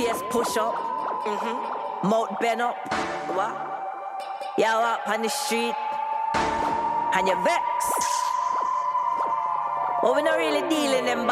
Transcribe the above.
face push up. Mouth bend up. What? You up on the street and you vex. But we not really dealing them